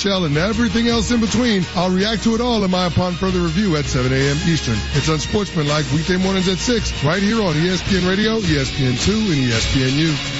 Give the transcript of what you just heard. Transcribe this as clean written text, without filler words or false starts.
bombshell, and everything else in between. I'll react to it all in my Upon Further Review at 7 a.m. Eastern. It's Unsportsmanlike weekday mornings at 6, right here on ESPN Radio, ESPN2, and ESPNU.